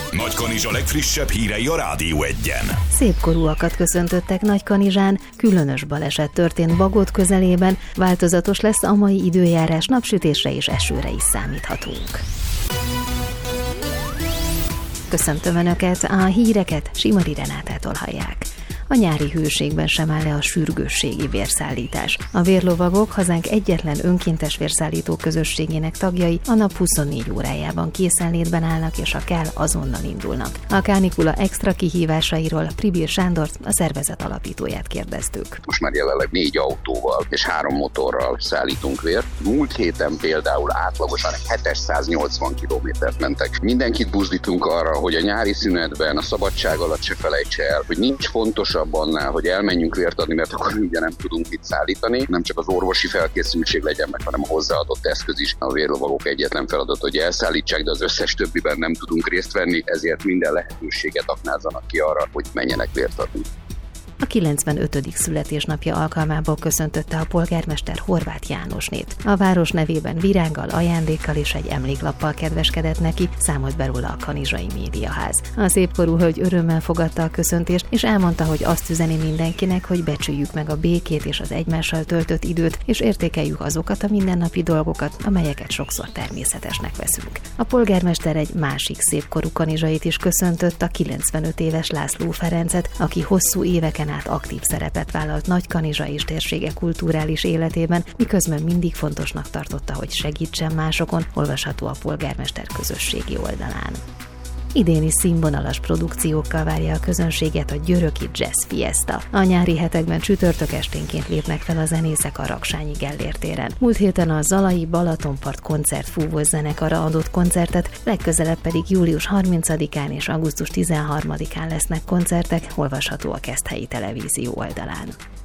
Nagykanizsa legfrissebb hírei a Rádió Egyen. Szépkorúakat köszöntöttek Nagykanizsán, különös baleset történt Bagód közelében, változatos lesz a mai időjárás, napsütésre és esőre is számíthatunk. Köszöntöm Önöket, a híreket Simari Renátától hallják. A nyári hőségben sem áll le a sürgősségi vérszállítás. A vérlovagok hazánk egyetlen önkéntes vérszállító közösségének tagjai a nap 24 órájában készenlétben állnak, és ha kell, azonnal indulnak. A kánikula extra kihívásairól Pribir Sándort, a szervezet alapítóját kérdeztük. Most már jelenleg 4 autóval és 3 motorral szállítunk vért. Múlt héten például átlagosan 780 kilométert mentek. Mindenkit buzdítunk arra, hogy a nyári szünetben, a szabadság alatt se felejtse el, hogy nincs fontos annál, hogy elmenjünk vért adni, mert akkor ugye nem tudunk mit szállítani. Nem csak az orvosi felkészültség legyen meg, hanem a hozzáadott eszköz is. A vérlovagok egyetlen feladat, hogy elszállítsák, de az összes többiben nem tudunk részt venni, ezért minden lehetőséget aknázzanak ki arra, hogy menjenek vért adni. A 95. születésnapja alkalmából köszöntötte a polgármester Horváth Jánosnét. A város nevében virággal, ajándékkal és egy emléklappal kedveskedett neki, számolt be róla a Kanizsai Médiaház. A szépkorú hölgy örömmel fogadta a köszöntést, és elmondta, hogy azt üzeni mindenkinek, hogy becsüljük meg a békét és az egymással töltött időt, és értékeljük azokat a mindennapi dolgokat, amelyeket sokszor természetesnek veszünk. A polgármester egy másik szépkorú kanizsait is köszöntött, a 95 éves László Ferencet, aki hosszú éveken át aktív szerepet vállalt Nagykanizsa és térsége kulturális életében, miközben mindig fontosnak tartotta, hogy segítsen másokon, olvasható a polgármester közösségi oldalán. Idén is színvonalas produkciókkal várja a közönséget a Györöki Jazz Fiesta. A nyári hetekben csütörtök esténként lépnek fel a zenészek a Raksányi Gellér téren. Múlt héten a Zalai Balatonpart koncertfúvós zenekara adott koncertet, legközelebb pedig július 30-án és augusztus 13-án lesznek koncertek, olvasható a Keszthelyi Televízió oldalán.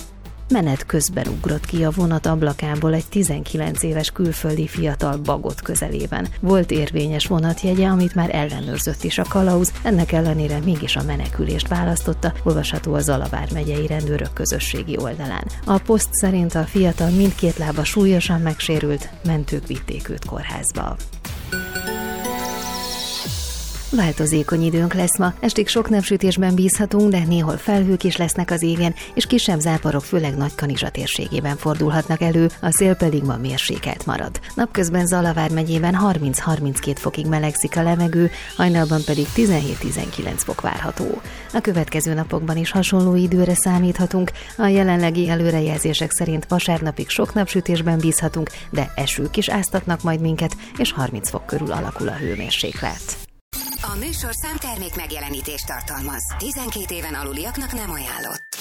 Menet közben ugrott ki a vonat ablakából egy 19 éves külföldi fiatal Bagód közelében. Volt érvényes vonatjegye, amit már ellenőrzött is a kalauz, ennek ellenére mégis a menekülést választotta, olvasható a Zala vármegyei rendőrök közösségi oldalán. A poszt szerint a fiatal mindkét lába súlyosan megsérült, mentők vitték őt kórházba. Változékony időnk lesz ma, estig sok napsütésben bízhatunk, de néhol felhők is lesznek az égen, és kisebb záporok főleg Nagykanizsa térségében fordulhatnak elő, a szél pedig ma mérsékelt marad. Napközben Zala vármegyében 30-32 fokig melegszik a levegő, hajnalban pedig 17-19 fok várható. A következő napokban is hasonló időre számíthatunk, a jelenlegi előrejelzések szerint vasárnapig sok napsütésben bízhatunk, de esők is áztatnak majd minket, és 30 fok körül alakul a hőmérséklet. A műsorszám termék megjelenítést tartalmaz. 12 éven aluliaknak nem ajánlott.